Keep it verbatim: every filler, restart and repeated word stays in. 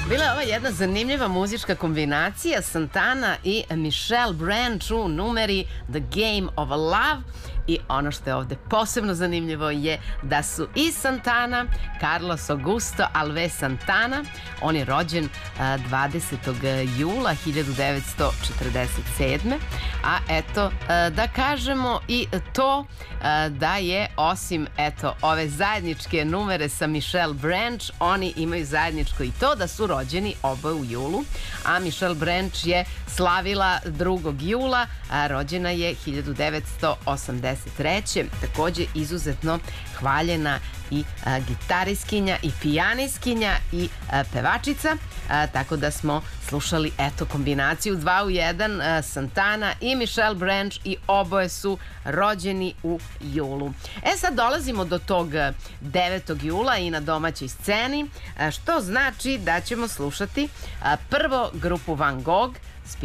Bila je ova jedna zanimljiva muzička kombinacija Santana i Michelle Branch u numeri The Game of Love. I ono što je ovde posebno zanimljivo je da su i Santana, Carlos Augusto Alves Santana, on je rođen dvadesetog jula hiljadu devetsto četrdeset sedme. A eto, da kažemo i to da je osim eto ove zajedničke numere sa Michelle Branch, oni imaju zajedničko i to da su rođeni oboje u julu, a Michelle Branch je slavila drugog jula, a rođena je hiljadu devetsto osamdeset treće. Takođe izuzetno hvaljena i a, gitariskinja i pijaniskinja i a, pevačica, a, tako da smo slušali eto kombinaciju dva u jedan, a, Santana i Michelle Branch i oboje su rođeni u julu. E sad dolazimo do tog devetog jula i na domaćoj sceni, a, što znači da ćemo slušati a, prvo grupu Van Gogh,